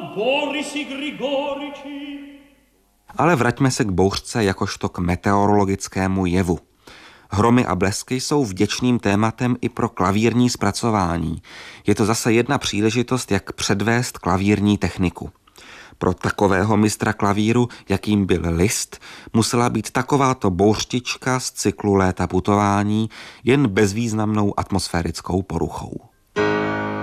Borisi Grigorici. Ale vraťme se k bouřce jakožto k meteorologickému jevu. Hromy a blesky jsou vděčným tématem i pro klavírní zpracování. Je to zase jedna příležitost, jak předvést klavírní techniku. Pro takového mistra klavíru, jakým byl Liszt, musela být takováto bouřtička z cyklu Léta putování jen bezvýznamnou atmosférickou poruchou.